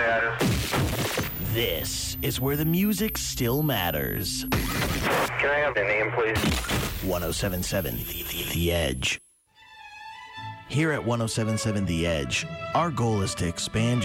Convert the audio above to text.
address. This is where the music still matters. Can I have the name, please? 1077 The Edge. Here at 1077 The Edge, our goal is to expand